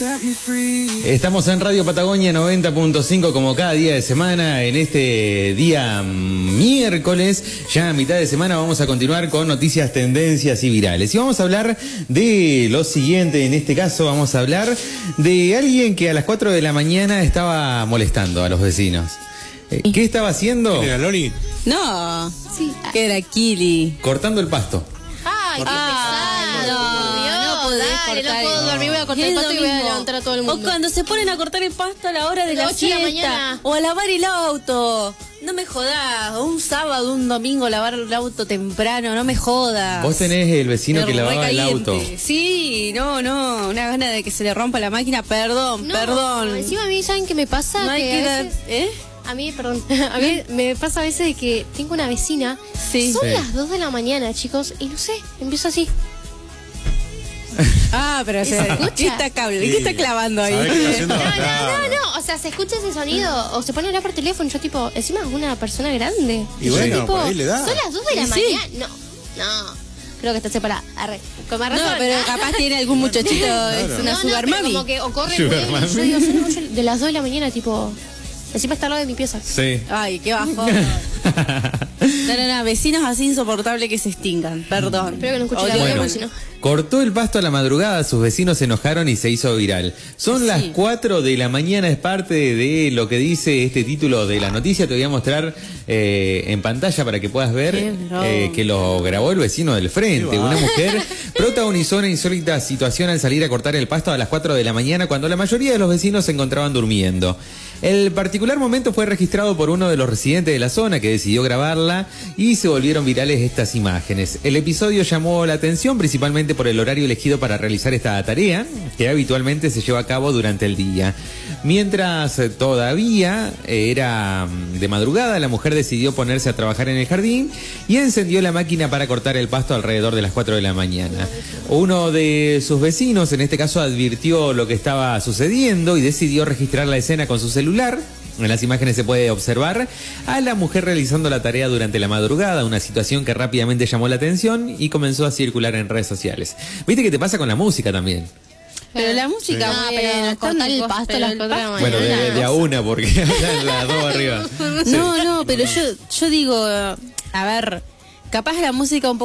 Estamos en Radio Patagonia 90.5 como cada día de semana. En este día miércoles, ya a mitad de semana, vamos a continuar con noticias, tendencias y virales. Y vamos a hablar de lo siguiente. En este caso vamos a hablar de alguien que a las 4 de la mañana estaba molestando a los vecinos. ¿Qué estaba haciendo? ¿Era Loli? No, Sí. que era Kili. Cortando el pasto. Ay, qué pesado. No podés Dale, cortar. no puedo dormir, voy a cortar el Es lo pasto y voy a mismo. levantar a todo el O mundo. cuando se ponen a cortar el pasto a la hora de la 8 de la siesta. mañana. O a lavar el auto. No me jodas. Un sábado, un domingo lavar el auto temprano. No me jodas. Vos tenés el vecino que Me lavaba el recaliente. auto. Sí, no. Una gana de que se le rompa la máquina. Perdón. Encima a mí, ¿saben qué me pasa? No hay que que a dar- veces- A mí, perdón, a mí me pasa a veces de que tengo una vecina. Sí. Son Sí. las 2 de la mañana, chicos, y no sé, empiezo así. Pero ¿Se escucha? ¿qué está ¿Qué está clavando ahí? ¿Sabés qué está haciendo? No, o sea, se escucha ese sonido o se pone a hablar por teléfono. Yo, tipo, encima es una persona grande. Y yo, bueno, tipo, por ahí le da. Son las 2 de la Sí. mañana. No. Creo que está separada. Arre. Con más No, razón. pero capaz tiene algún muchachito, es una sugar pero mami. como que o corre Sugar el mueble, mami. yo digo, son las 8 de las 2 de la mañana, tipo. Encima está al lado de mi pieza. Sí. Ay, qué bajón. No, vecinos así insoportables que se extingan, perdón. Espero que no escuche la Odio radio, Bueno, que- porque si no. cortó el pasto a la madrugada, sus vecinos se enojaron y se hizo viral. Son las 4 de la mañana, es parte de lo que dice este título de la noticia. Te voy a mostrar en pantalla para que puedas ver Qué broma. que lo grabó el vecino del frente. Una mujer protagonizó una insólita situación al salir a cortar el pasto a las 4 de la mañana cuando la mayoría de los vecinos se encontraban durmiendo. El particular momento fue registrado por uno de los residentes de la zona que decidió grabarla y se volvieron virales estas imágenes. El episodio llamó la atención principalmente por el horario elegido para realizar esta tarea, que habitualmente se lleva a cabo durante el día. Mientras todavía era de madrugada, la mujer decidió ponerse a trabajar en el jardín y encendió la máquina para cortar el pasto alrededor de las 4 de la mañana. Uno de sus vecinos, en este caso, advirtió lo que estaba sucediendo y decidió registrar la escena con su celular. En las imágenes se puede observar a la mujer realizando la tarea durante la madrugada, una situación que rápidamente llamó la atención y comenzó a circular en redes sociales. ¿Viste qué te pasa con la música también? Pero la música, No, bueno, pero están cortar el cosas, pasto a pero las el 4 de la pasto- Bueno, mañana. de a una, porque hablan las dos arriba. No, pero yo digo, a ver, capaz la música un poco